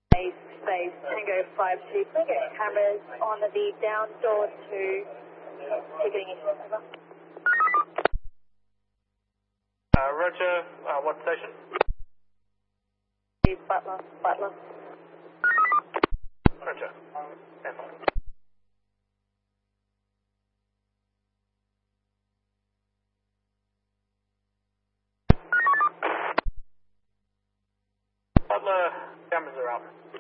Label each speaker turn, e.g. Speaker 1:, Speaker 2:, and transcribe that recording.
Speaker 1: Space, Tango 52, can we get cameras on the down door to ticketing issue? Over.
Speaker 2: Roger, what station?
Speaker 1: Butler.
Speaker 2: Roger. Butler, cameras are up.